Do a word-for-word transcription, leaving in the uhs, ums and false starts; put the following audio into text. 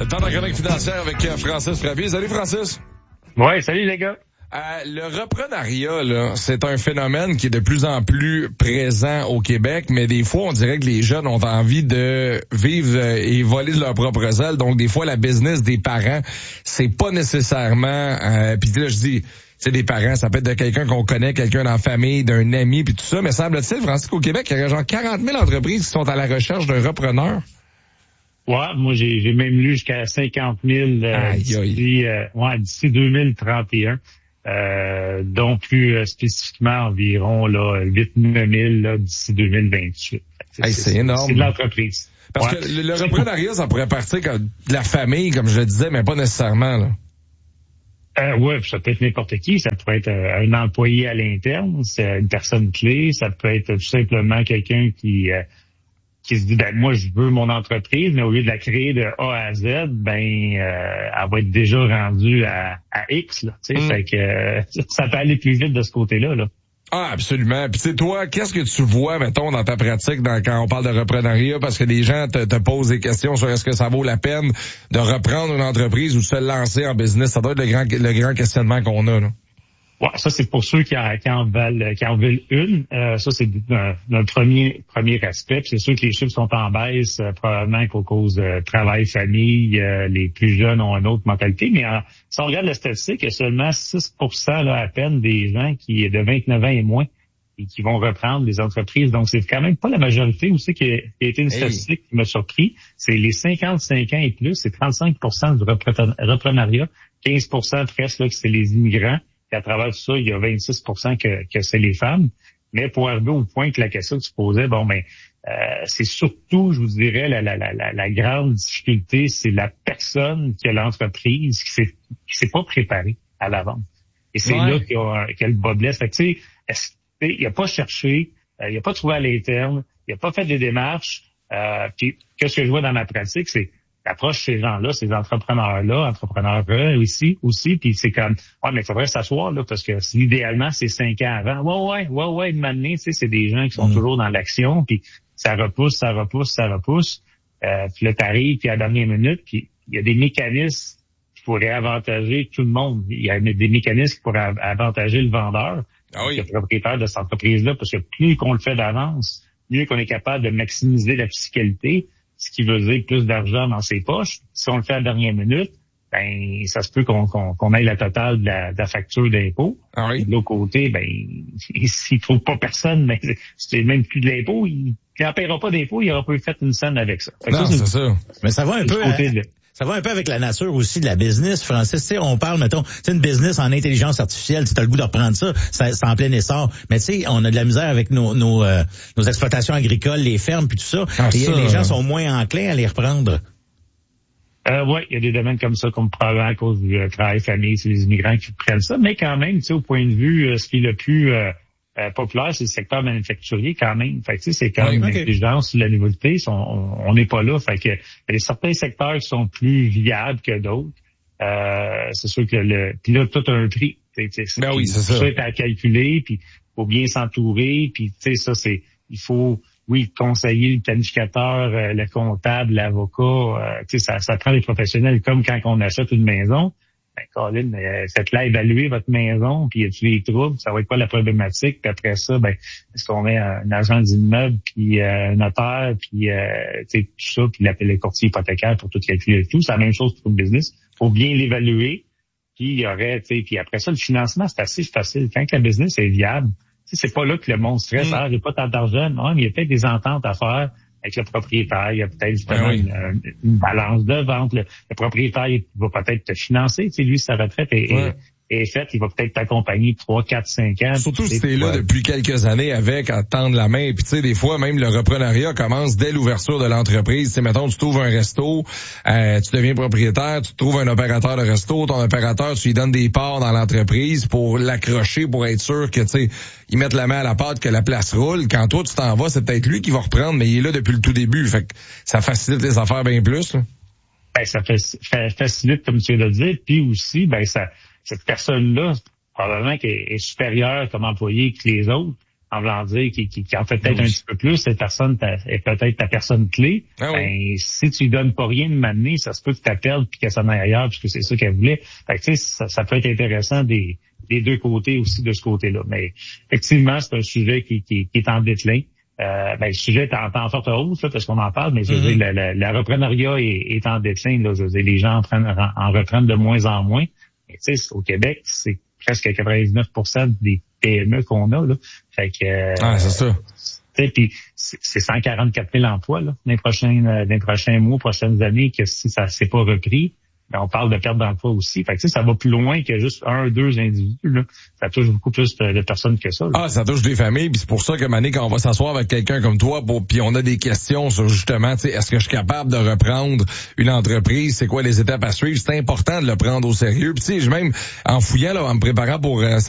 temps de la chronique financière avec Francis Frappier. Salut Francis. Ouais, salut les gars. Euh, le reprenariat, là, c'est un phénomène qui est de plus en plus présent au Québec, mais des fois, on dirait que les jeunes ont envie de vivre et voler de leur propre aile. Donc, des fois, la business des parents, c'est pas nécessairement... Euh, puis là, je dis, c'est des parents, ça peut être de quelqu'un qu'on connaît, quelqu'un dans la famille, d'un ami, puis tout ça. Mais semble-t-il, Francis, qu'au Québec, il y a genre quarante mille entreprises qui sont à la recherche d'un repreneur. Ouais, moi, j'ai, j'ai même lu jusqu'à cinquante mille euh, aïe, d'ici, aïe. euh, ouais, d'ici deux mille trente et un. Euh, dont plus euh, spécifiquement environ là, huit neuf mille là, d'ici deux mille vingt-huit. C'est, hey, c'est, c'est énorme. C'est de l'entreprise. Parce ouais. que le, le reprenariat, ça pourrait partir comme de la famille, comme je le disais, mais pas nécessairement. Là. Euh, oui, ça peut être n'importe qui. Ça peut être euh, un employé à l'interne, c'est une personne clé. Ça peut être tout simplement quelqu'un qui... Euh, qui se dit, ben moi, je veux mon entreprise, mais au lieu de la créer de A à Z, ben euh, elle va être déjà rendue à, à X. Là, tu sais, mm. Fait que euh, ça peut aller plus vite de ce côté-là. Là. Ah, absolument. Puis tu sais, toi, qu'est-ce que tu vois, mettons, dans ta pratique dans, quand on parle de reprenariat? Parce que les gens te, te posent des questions sur est-ce que ça vaut la peine de reprendre une entreprise ou de se lancer en business. Ça doit être le grand, le grand questionnement qu'on a, là. Ouais, ça c'est pour ceux qui en, qui en veulent qui en veulent une. Euh, ça c'est un, un premier premier aspect. Puis c'est sûr que les chiffres sont en baisse, euh, probablement qu'à cause de travail, famille, euh, les plus jeunes ont une autre mentalité. Mais euh, si on regarde la statistique, il y a seulement six pour cent là, à peine des gens qui de vingt-neuf ans et moins et qui vont reprendre les entreprises. Donc c'est quand même pas la majorité aussi qui a, qui a été une statistique hey. qui m'a surpris. C'est les cinquante-cinq ans et plus, c'est trente-cinq pour cent du reprenariat, quinze pour cent presque là que c'est les immigrants. Et à travers tout ça, il y a vingt-six pour cent que, que c'est les femmes. Mais pour arriver au point que la question que tu posais, bon ben, euh, c'est surtout, je vous dirais, la, la, la, la grande difficulté, c'est la personne qui a l'entreprise qui s'est qui s'est pas préparée à la vente. Et c'est ouais. là qu'il y a, qu'il y a le bas blesse. Fait que tu sais, il a pas cherché, euh, il a pas trouvé à l'interne, il a pas fait des démarches. Euh, puis qu'est-ce que je vois dans ma pratique, c'est approche ces gens-là, ces entrepreneurs-là, entrepreneurs ici aussi, puis c'est comme, ouais, mais il faudrait s'asseoir, là, parce que idéalement, c'est cinq ans avant. Ouais, ouais, ouais, ouais, une année, tu sais, c'est des gens qui sont mmh. toujours dans l'action, puis ça repousse, ça repousse, ça repousse, euh, puis là, t'arrives, puis à la dernière minute, puis il y a des mécanismes qui pourraient avantager tout le monde. Il y a des mécanismes qui pourraient avantager le vendeur, ah oui. le propriétaire de cette entreprise-là, parce que plus qu'on le fait d'avance, mieux qu'on est capable de maximiser la fiscalité, ce qui veut dire plus d'argent dans ses poches. Si on le fait à la dernière minute, ben ça se peut qu'on qu'on, qu'on ait la totale de la, de la facture d'impôt. Ah oui. De l'autre côté, ben s'il ne trouve pas personne, ben c'est même plus de l'impôt, il n'en paiera pas d'impôt, il aura pas fait une scène avec ça. Non, ça c'est, c'est ça. Mais ça va un peu. De... Ça va un peu avec la nature aussi de la business, Francis. Tu sais, on parle, mettons, c'est une business en intelligence artificielle. Si tu as le goût de reprendre ça, ça c'est en plein essor. Mais tu sais, on a de la misère avec nos nos, euh, nos exploitations agricoles, les fermes, puis tout ça. Ah, et ça les gens sont moins enclins à les reprendre. Euh, oui, il y a des domaines comme ça, comme probablement à cause du euh, travail, famille, c'est les immigrants qui prennent ça. Mais quand même, tu sais, au point de vue, euh, ce qui est le plus euh, euh, populaire, c'est le secteur manufacturier quand même. Fait que tu sais, c'est quand oui, même okay. Une exigence sur la nouveauté. On n'est pas là. Fait que il y a certains secteurs qui sont plus viables que d'autres. Euh, c'est sûr que le, puis là, tout a un prix. C'est, ben oui, c'est ça. Ça est à calculer, puis faut bien s'entourer, puis tu sais, ça c'est, il faut, oui, conseiller le planificateur, euh, le comptable, l'avocat, euh, tu sais, ça, ça prend des professionnels comme quand on achète une maison. Ben, Colin, euh, faites-la évaluer votre maison, puis y a-tu des troubles, ça va être quoi la problématique, puis après ça, ben, est-ce qu'on met un agent d'immeuble, puis euh, un notaire, puis euh, tu sais, tout ça, puis l'appel le courtier hypothécaire pour tout calculer et tout. C'est la même chose pour le business. Faut bien l'évaluer, puis il y aurait, tu sais, puis après ça, le financement, c'est assez facile. Quand la business est viable, tu sais, c'est pas là que le monde stresse, mmh. ah, j'ai pas tant d'argent. Non, mais il y a peut-être des ententes à faire avec le propriétaire, il y a peut-être justement ben oui. une, une balance de vente. Le, le propriétaire il va peut-être te financer. Tu sais, lui, sa retraite est, ouais. est, est faite, il va peut-être t'accompagner trois, quatre, cinq ans. Surtout si t'es là depuis quelques années avec, à tendre la main. Puis tu sais, des fois, même le reprenariat commence dès l'ouverture de l'entreprise. Tu sais, mettons, tu trouves un resto, euh, tu deviens propriétaire, tu trouves un opérateur de resto, ton opérateur, tu lui donnes des parts dans l'entreprise pour l'accrocher, pour être sûr que, tu sais, ils mettent la main à la pâte, que la place roule. Quand toi, tu t'en vas, c'est peut-être lui qui va reprendre, mais il est là depuis le tout début. Fait que ça facilite les affaires bien plus, là. Ben, ça fait, facilite, comme tu viens de le dire. Puis aussi, ben, ça, cette personne-là, probablement qu'elle est supérieure comme employé que les autres. en voulant dire, qui, qui, qui en fait peut-être oui. un petit peu plus, cette personne ta, est peut-être ta personne clé. Ah oui. Ben, si tu lui donnes pas rien de m'amener, ça se peut que tu t'appelles puis qu'elle s'en aille ailleurs puisque c'est ça qu'elle voulait. Fait que tu sais, ça, ça peut être intéressant des, des deux côtés aussi de ce côté-là. Mais effectivement, c'est un sujet qui, qui, qui est en déclin. Euh, ben, le sujet est en, en forte hausse, là, parce qu'on en parle, mais je veux mm-hmm. dire, le, le, le reprenariat est, est en déclin. Là, je veux dire, les gens en, prennent, en, en reprennent de moins en moins. Mais tu sais, au Québec, c'est presque quatre-vingt-dix-neuf pour cent des P M E qu'on a. Là. Fait que, euh, ah, c'est ça. Puis c'est cent quarante-quatre mille emplois là, dans les prochains, dans les prochains mois, prochaines années, que si ça s'est pas repris, ben on parle de perte d'emploi aussi. Fait que, ça va plus loin que juste un, deux individus. Là. Ça touche beaucoup plus de, de personnes que ça. Là. Ah, ça touche des familles. Puis c'est pour ça que, Mané, quand on va s'asseoir avec quelqu'un comme toi, puis on a des questions sur justement, tu sais, est-ce que je suis capable de reprendre une entreprise? C'est quoi les étapes à suivre? C'est important de le prendre au sérieux. Puis tu sais, même en fouillant, là, en me préparant pour euh,